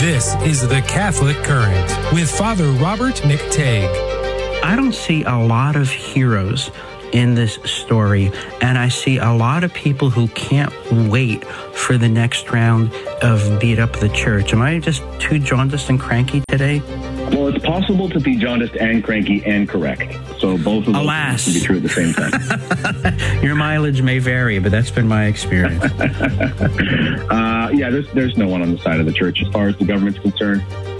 This is the Catholic Current with Father Robert McTague. I don't see a lot of heroes in this story, and I see a lot of people who can't wait for the next round of Beat Up the Church. Am I just too jaundiced and cranky today? Well, it's possible to be jaundiced and cranky and correct. So both of those Alas. can be true at the same time. Your mileage may vary, but that's been my experience. Yeah, there's no one on the side of the church as far as the government's concerned.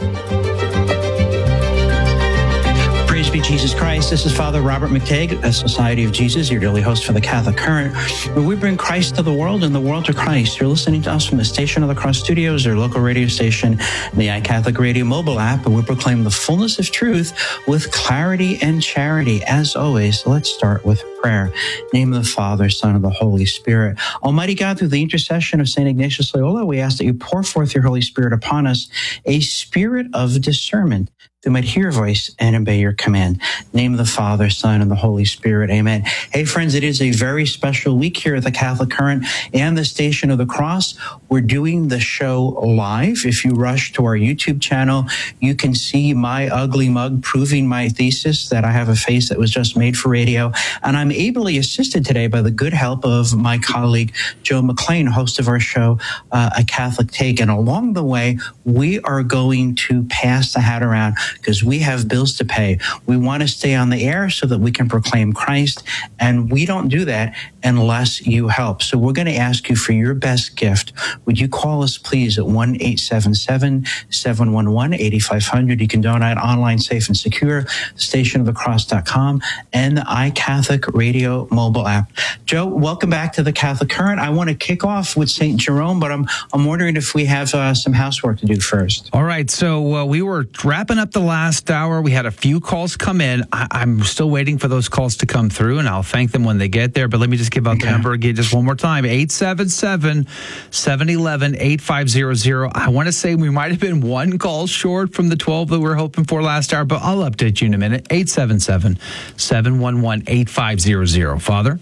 Praise be Jesus Christ. This is Father Robert McTague, a Society of Jesus, your daily host for the Catholic Current, where we bring Christ to the world and the world to Christ. You're listening to us from the Station of the Cross Studios, your local radio station, the iCatholic Radio mobile app, and we proclaim the fullness of truth with clarity and charity. As always, let's start with prayer. Name of the Father, Son, and the Holy Spirit. Almighty God, through the intercession of St. Ignatius Loyola, we ask that you pour forth your Holy Spirit upon us, a spirit of discernment, they might hear your voice and obey your command. Name of the Father, Son, and the Holy Spirit. Amen. Hey, friends, it is a very special week here at the Catholic Current and the Station of the Cross. We're doing the show live. If you rush to our YouTube channel, you can see my ugly mug proving my thesis that I have a face that was just made for radio. And I'm ably assisted today by the good help of my colleague, Joe McLean, host of our show, A Catholic Take. And along the way, we are going to pass the hat around, because we have bills to pay. We want to stay on the air so that we can proclaim Christ, and we don't do that unless you help. So we're going to ask you for your best gift. Would you call us, please, at 1-877-711-8500. You can donate online, safe and secure, stationofthecross.com, and the iCatholic Radio mobile app. Joe, welcome back to the Catholic Current. I want to kick off with St. Jerome, but I'm wondering if we have some housework to do first. All right, so we were wrapping up the last hour. We had a few calls come in. I'm still waiting for those calls to come through, and I'll thank them when they get there. But let me just give out the number again just one more time, 877-711-8500. I want to say we might have been one call short from the 12 that we were hoping for last hour, but I'll update you in a minute. 877-711-8500. Father?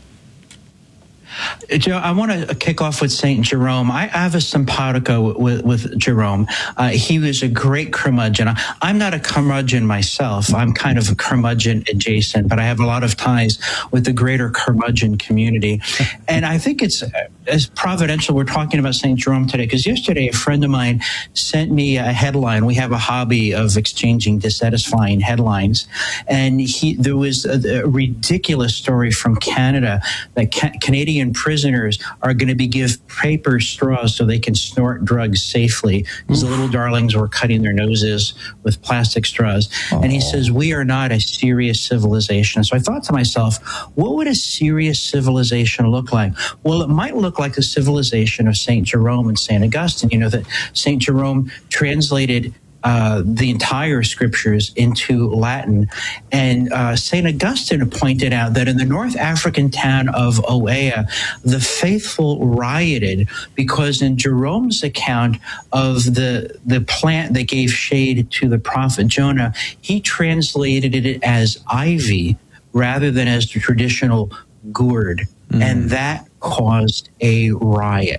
Joe, I want to kick off with St. Jerome. I have a simpatico with Jerome. He was a great curmudgeon. I'm not a curmudgeon myself. I'm kind of a curmudgeon adjacent, but I have a lot of ties with the greater curmudgeon community. And I think it's as providential we're talking about St. Jerome today, because yesterday a friend of mine sent me a headline. We have a hobby of exchanging dissatisfying headlines. And there was a ridiculous story from Canada that Canadian prisoners are going to be given paper straws so they can snort drugs safely, because the little darlings were cutting their noses with plastic straws. And he says, we are not a serious civilization. So I thought to myself, what would a serious civilization look like? Well, it might look like the civilization of St. Jerome and St. Augustine. You know that St. Jerome translated the entire scriptures into Latin. And St. Augustine pointed out that in the North African town of Oea, the faithful rioted because in Jerome's account of the plant that gave shade to the prophet Jonah, he translated it as ivy rather than as the traditional gourd. And that caused a riot.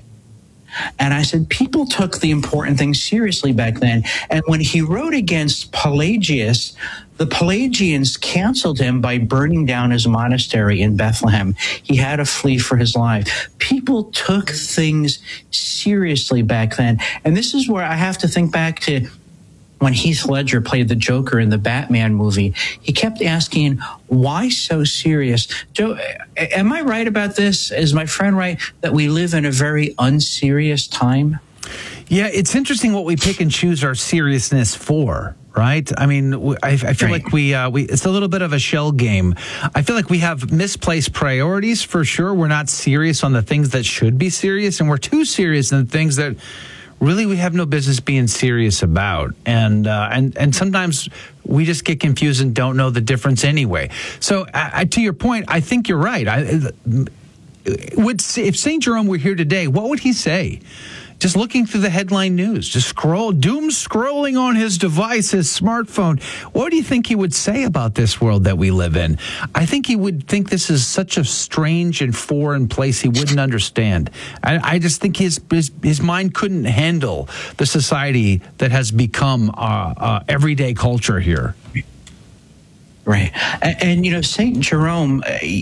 And I said, people took the important things seriously back then. And when he wrote against Pelagius, the Pelagians canceled him by burning down his monastery in Bethlehem. He had to flee for his life. People took things seriously back then. And this is where I have to think back to when Heath Ledger played the Joker in the Batman movie. He kept asking, why so serious? Joe, am I right about this? Is my friend right that we live in a very unserious time? Yeah, it's interesting what we pick and choose our seriousness for, right? I mean, I feel like we it's a little bit of a shell game. I feel like we have misplaced priorities for sure. We're not serious on the things that should be serious, and we're too serious in the things that really we have no business being serious about. And sometimes we just get confused and don't know the difference anyway. So to your point, I think you're right. If St. Jerome were here today, what would he say? just looking through the headline news, just doom scrolling on his device, his smartphone. What do you think he would say about this world that we live in? I think he would think this is such a strange and foreign place he wouldn't understand. I just think his mind couldn't handle the society that has become everyday culture here. Right. And St. Jerome,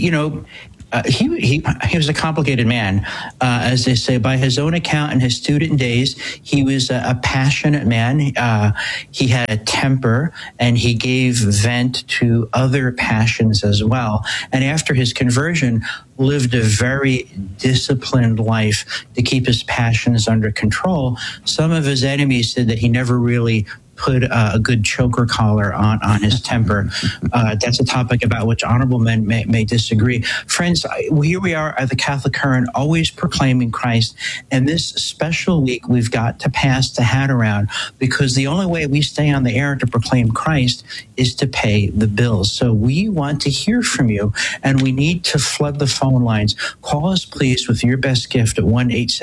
he was a complicated man, as they say. By his own account, in his student days, he was a passionate man. He had a temper, and he gave vent to other passions as well. And after his conversion, lived a very disciplined life to keep his passions under control. Some of his enemies said that he never really put a good choker collar on his temper. That's a topic about which honorable men may disagree. Friends, here we are at the Catholic Current, always proclaiming Christ. And this special week, we've got to pass the hat around, because the only way we stay on the air to proclaim Christ is to pay the bills. So we want to hear from you, and we need to flood the phone lines. Call us, please, with your best gift at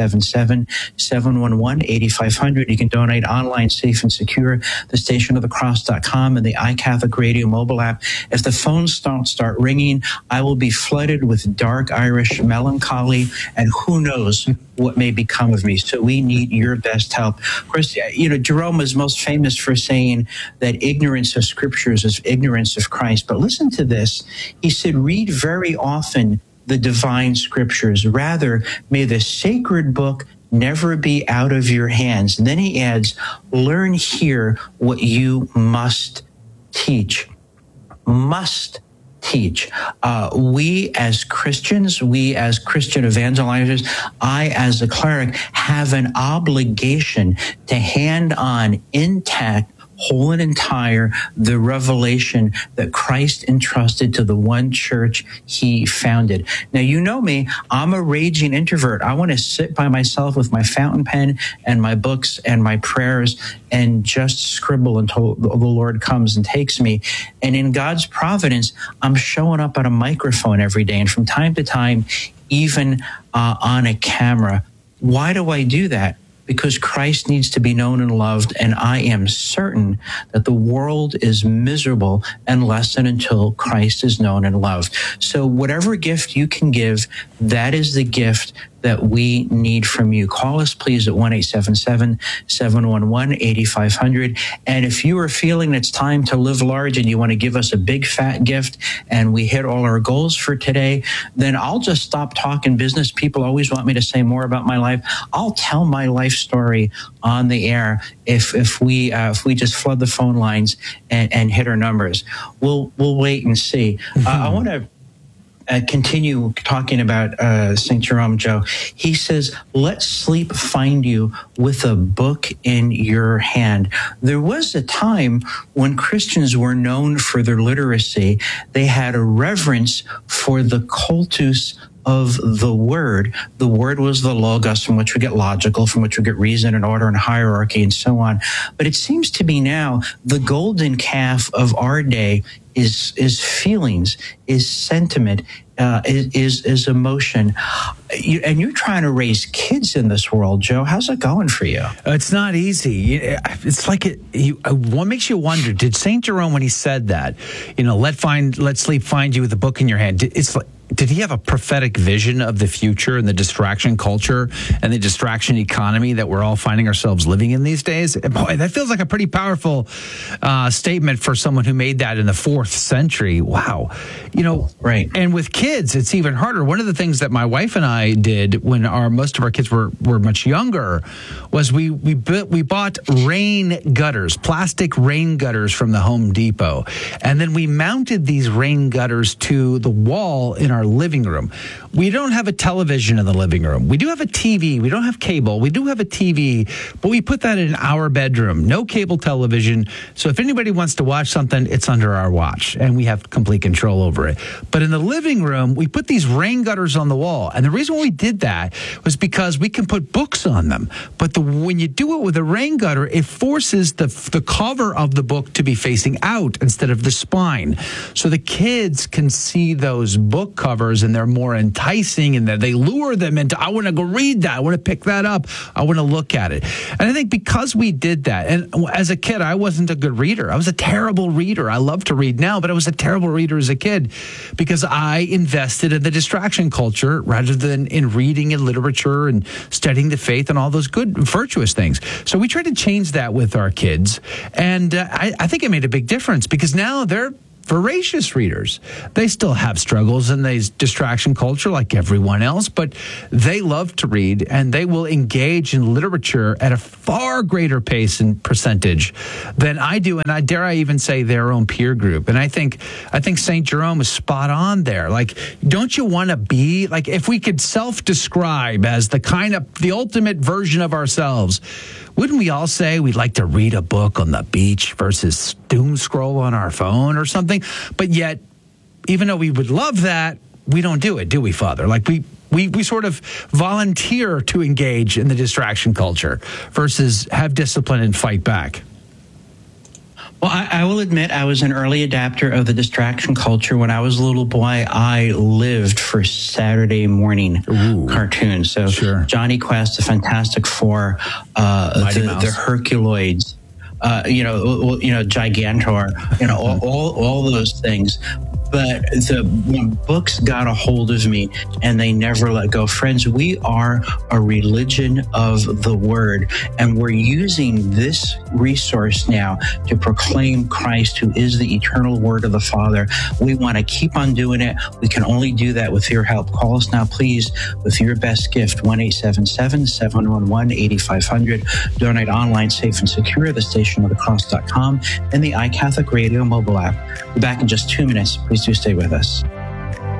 1-877-711-8500. You can donate online, safe and secure, thestationofthecross.com and the iCatholic Radio mobile app. If the phones don't start ringing, I will be flooded with dark Irish melancholy, and who knows what may become of me. So we need your best help. Of course, Jerome is most famous for saying that ignorance of scriptures is ignorance of Christ. But listen to this. He said, read very often the divine scriptures. Rather, may the sacred book never be out of your hands. And then he adds, learn here what you must teach. Must teach. We as Christians, we as Christian evangelizers, I as a cleric have an obligation to hand on intact, whole and entire, the revelation that Christ entrusted to the one church he founded. Now, you know me, I'm a raging introvert. I want to sit by myself with my fountain pen and my books and my prayers and just scribble until the Lord comes and takes me. And in God's providence, I'm showing up on a microphone every day, and from time to time, even on a camera. Why do I do that? Because Christ needs to be known and loved, and I am certain that the world is miserable unless and until Christ is known and loved. So whatever gift you can give, that is the gift that we need from you. Call us, please, at 1-877-711-8500. And if you are feeling it's time to live large and you want to give us a big fat gift and we hit all our goals for today, then I'll just stop talking business. People always want me to say more about my life. I'll tell my life story on the air if we just flood the phone lines and hit our numbers. We'll wait and see. I want to continue talking about St. Jerome, Joe. He says, let sleep find you with a book in your hand. There was a time when Christians were known for their literacy. They had a reverence for the cultus of the Word. The Word was the Logos, from which we get logical, from which we get reason and order and hierarchy and so on. But it seems to me now the golden calf of our day is feelings, is sentiment, is emotion. And you're trying to raise kids in this world, Joe. How's it going for you? It's not easy. It's like what makes you wonder, did St. Jerome, when he said that, let sleep find you with a book in your hand, did he have a prophetic vision of the future and the distraction culture and the distraction economy that we're all finding ourselves living in these days? Boy, that feels like a pretty powerful statement for someone who made that in the 4th century. Wow. Right. And with kids, it's even harder. One of the things that my wife and I did when most of our kids were much younger was we bought rain gutters, plastic rain gutters from the Home Depot. And then we mounted these rain gutters to the wall in our living room. We don't have a television in the living room. We do have a TV. We don't have cable. We do have a TV, but we put that in our bedroom. No cable television. So if anybody wants to watch something, it's under our watch, and we have complete control over it. But in the living room, we put these rain gutters on the wall. And the reason why we did that was because we can put books on them. But when you do it with a rain gutter, it forces the cover of the book to be facing out instead of the spine. So the kids can see those book covers covers and they're more enticing and that they lure them into, I want to go read that. I want to pick that up. I want to look at it. And I think because we did that, and as a kid, I wasn't a good reader. I was a terrible reader. I love to read now, but I was a terrible reader as a kid because I invested in the distraction culture rather than in reading and literature and studying the faith and all those good, virtuous things. So we tried to change that with our kids. And I think it made a big difference because now they're voracious readers. They still have struggles in this distraction culture like everyone else, but they love to read and they will engage in literature at a far greater pace and percentage than I do. And I dare I even say their own peer group. And I think St. Jerome is spot on there. Like, don't you want to be like, if we could self-describe as the ultimate version of ourselves, wouldn't we all say we'd like to read a book on the beach versus doom scroll on our phone or something? But yet, even though we would love that, we don't do it, do we, Father? Like we sort of volunteer to engage in the distraction culture versus have discipline and fight back. Well, I will admit I was an early adapter of the distraction culture. When I was a little boy, I lived for Saturday morning cartoons. So sure. Johnny Quest, the Fantastic Four, the Herculoids, Gigantor, all those things. But when books got a hold of me and they never let go. Friends, we are a religion of the word, and we're using this resource now to proclaim Christ, who is the eternal word of the Father. We want to keep on doing it. We can only do that with your help. Call us now, please, with your best gift, 1-877-711-8500. Donate online, safe and secure, thestationofthecross.com and the iCatholic Radio mobile app. We're back in just 2 minutes. Please do stay with us.